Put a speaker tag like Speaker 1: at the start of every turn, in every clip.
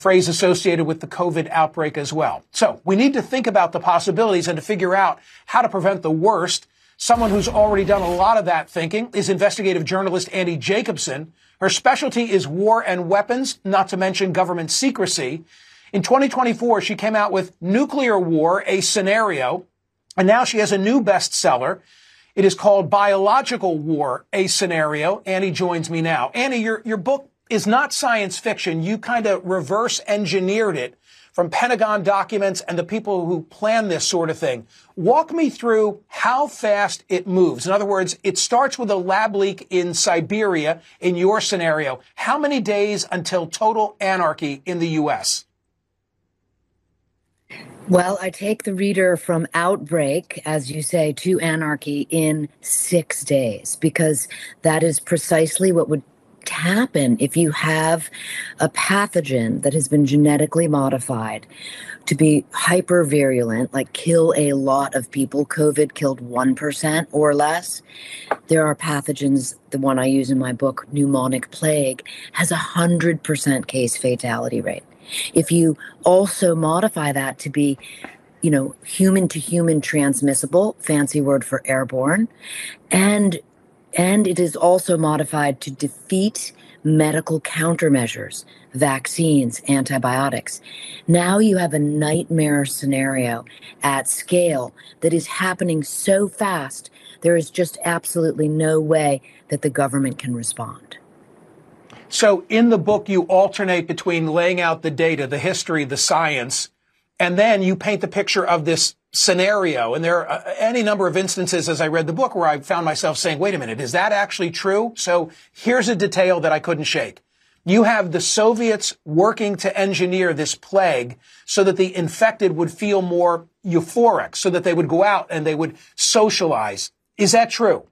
Speaker 1: phrase associated with the COVID outbreak as well. So we need to think about the possibilities and to figure out how to prevent the worst. Someone who's already done a lot of that thinking is investigative journalist Annie Jacobsen. Her specialty is war and weapons, not to mention government secrecy. In 2024, she came out with Nuclear War, a Scenario, and now she has a new bestseller. It is called Biological War, a Scenario. Annie joins me now. Annie, your book is not science fiction. You kind of reverse engineered it from Pentagon documents and the people who plan this sort of thing. Walk me through how fast it moves. In other words, it starts with a lab leak in Siberia in your scenario. How many days until total anarchy in the U.S.?
Speaker 2: Well, I take the reader from outbreak, as you say, to anarchy in 6 days, because that is precisely what would happen if you have a pathogen that has been genetically modified to be hyper virulent, like kill a lot of people. COVID killed 1% or less. There are pathogens, the one I use in my book, pneumonic plague, has 100% case fatality rate. If you also modify that to be, human to human transmissible, fancy word for airborne, and it is also modified to defeat medical countermeasures, vaccines, antibiotics. Now you have a nightmare scenario at scale that is happening so fast, there is just absolutely no way that the government can respond.
Speaker 1: So in the book, you alternate between laying out the data, the history, the science, and then you paint the picture of this scenario. And there are any number of instances as I read the book where I found myself saying, wait a minute, is that actually true? So here's a detail that I couldn't shake. You have the Soviets working to engineer this plague so that the infected would feel more euphoric, so that they would go out and they would socialize. Is that true?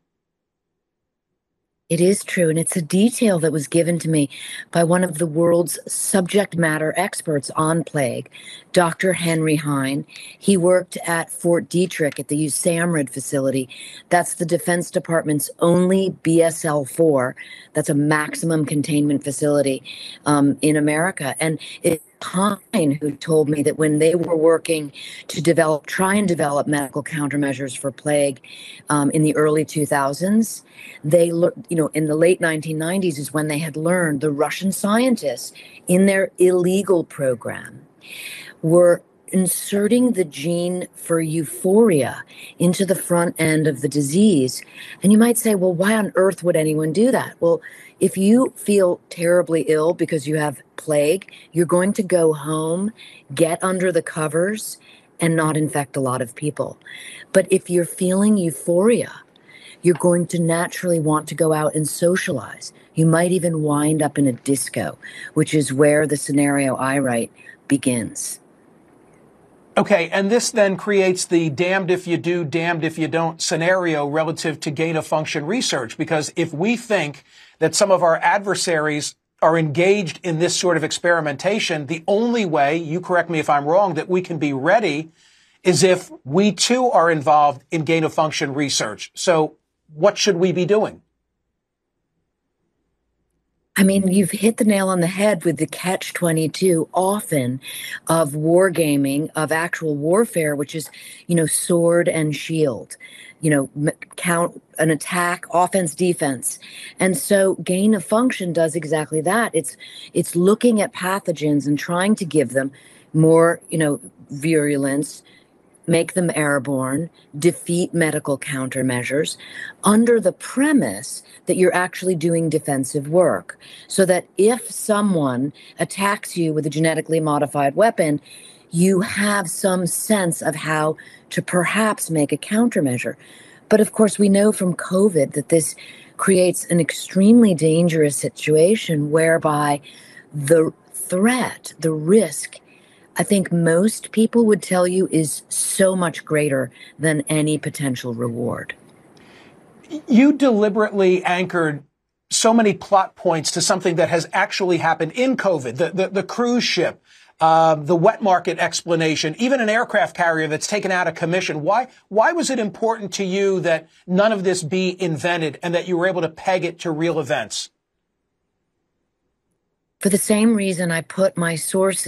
Speaker 2: It is true, and it's a detail that was given to me by one of the world's subject matter experts on plague, Dr. Henry Hein. He worked at Fort Detrick at the USAMRIID facility. That's the Defense Department's only BSL-4. That's a maximum containment facility in America. And it's Hein who told me that when they were working to try and develop medical countermeasures for plague in the early 2000s, they looked, in the late 1990s is when they had learned the Russian scientists in their illegal program were inserting the gene for euphoria into the front end of the disease. And you might say, well, why on earth would anyone do that? Well, if you feel terribly ill because you have plague, you're going to go home, get under the covers, and not infect a lot of people. But if you're feeling euphoria, you're going to naturally want to go out and socialize. You might even wind up in a disco, which is where the scenario I write begins.
Speaker 1: Okay, and this then creates the damned if you do, damned if you don't scenario relative to gain-of-function research, because if we think that some of our adversaries are engaged in this sort of experimentation, the only way, you correct me if I'm wrong, that we can be ready is if we too are involved in gain-of-function research. So what should we be doing?
Speaker 2: I mean, you've hit the nail on the head with the catch-22 often of wargaming, of actual warfare, which is, sword and shield, count an attack, offense, defense. And so gain of function does exactly that. It's looking at pathogens and trying to give them more, virulence, make them airborne, defeat medical countermeasures under the premise that you're actually doing defensive work. So that if someone attacks you with a genetically modified weapon, you have some sense of how to perhaps make a countermeasure. But of course, we know from COVID that this creates an extremely dangerous situation whereby the threat, the risk, I think most people would tell you is so much greater than any potential reward.
Speaker 1: You deliberately anchored so many plot points to something that has actually happened in COVID, the cruise ship, the wet market explanation, even an aircraft carrier that's taken out of commission. Why was it important to you that none of this be invented and that you were able to peg it to real events?
Speaker 2: For the same reason I put my sources